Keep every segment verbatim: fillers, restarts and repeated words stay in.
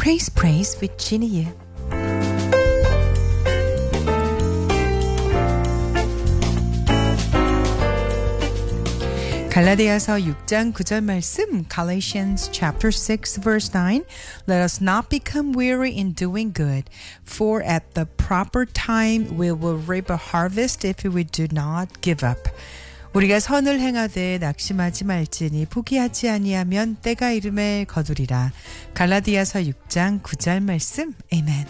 Praise, praise with Ginny U. 갈라디아서 육 장 구 절 말씀, Galatians chapter six verse nine. Let us not become weary in doing good, for at the proper time we will reap a harvest if we do not give up. 우리가 선을 행하되 낙심하지 말지니 포기하지 아니하면 때가 이름에 거두리라. 갈라디아서 육 장 구 절 말씀. 아멘.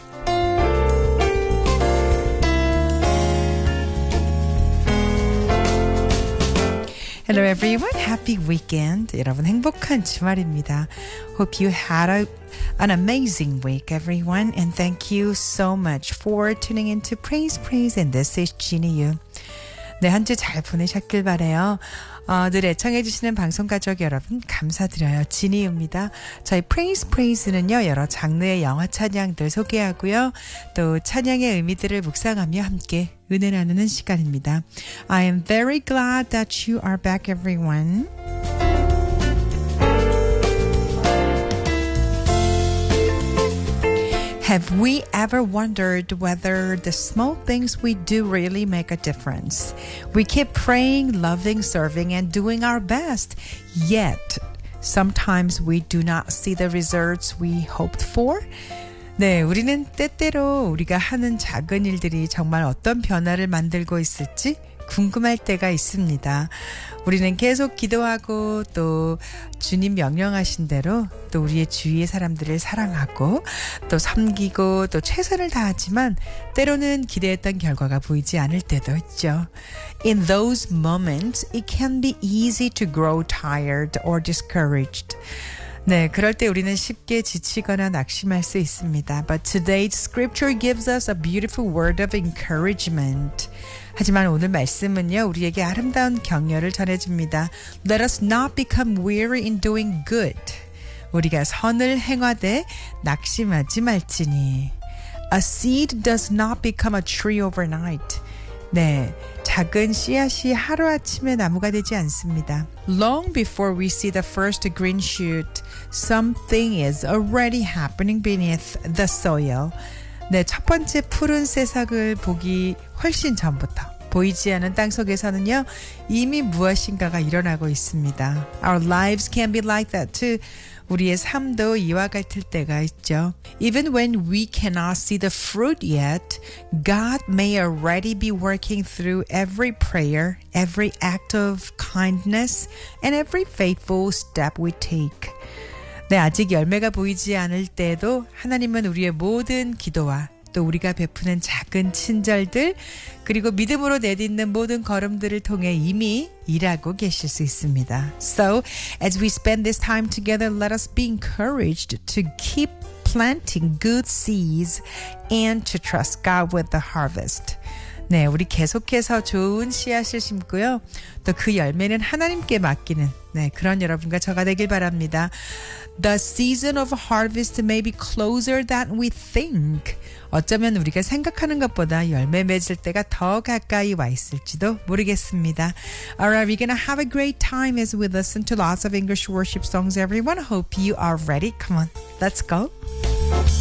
Hello everyone. Happy weekend. 여러분 행복한 주말입니다. Hope you had a, an amazing week everyone. And thank you so much for tuning into Praise Praise. And this is Ginny U. 네, 한 주 잘 보내셨길 바래요. 어, 늘 애청해 주시는 방송가족 여러분 감사드려요. 지니입니다. 저희 Praise Praise는요. 여러 장르의 영화 찬양들 소개하고요. 또 찬양의 의미들을 묵상하며 함께 은혜 나누는 시간입니다. I am very glad that you are back everyone. Have we ever wondered whether the small things we do really make a difference? We keep praying, loving, serving, and doing our best. Yet, sometimes we do not see the results we hoped for. 네, 우리는 때때로 우리가 하는 작은 일들이 정말 어떤 변화를 만들고 있을지 궁금할 때가 있습니다. 우리는 계속 기도하고 또 주님 명령하신 대로 또 우리의 주위의 사람들을 사랑하고 또 섬기고 또 최선을 다하지만 때로는 기대했던 결과가 보이지 않을 때도 있죠. In those moments, it can be easy to grow tired or discouraged. 네, 그럴 때 우리는 쉽게 지치거나 낙심할 수 있습니다. But today's scripture gives us a beautiful word of encouragement. 하지만 오늘 말씀은요, 우리에게 아름다운 격려를 전해줍니다. Let us not become weary in doing good. 우리가 선을 행하되 낙심하지 말지니. A seed does not become a tree overnight. 네, 작은 씨앗이 하루아침에 나무가 되지 않습니다. Long before we see the first green shoot, something is already happening beneath the soil. 네, 첫 번째 푸른 새싹을 보기 훨씬 전부터 보이지 않은 땅 속에서는요, 이미 무엇인가가 일어나고 있습니다. Our lives can be like that too. 우리의 삶도 이와 같을 때가 있죠. Even when we cannot see the fruit yet, God may already be working through every prayer, every act of kindness, and every faithful step we take. 네, 아직 열매가 보이지 않을 때도 하나님은 우리의 모든 기도와 또 우리가 베푸는 작은 친절들 그리고 믿음으로 내딛는 모든 걸음들을 통해 이미 일하고 계실 수 있습니다. So, as we spend this time together, let us be encouraged to keep planting good seeds and to trust God with the harvest. 네, 우리 계속해서 좋은 씨앗을 심고요. 또 그 열매는 하나님께 맡기는 네, 그런 여러분과 저가 되길 바랍니다. The season of harvest may be closer than we think. 어쩌면 우리가 생각하는 것보다 열매 맺을 때가 더 가까이 와 있을지도 모르겠습니다. Alright, we're gonna have a great time as we listen to lots of English worship songs, everyone. Hope you are ready. Come on, let's go.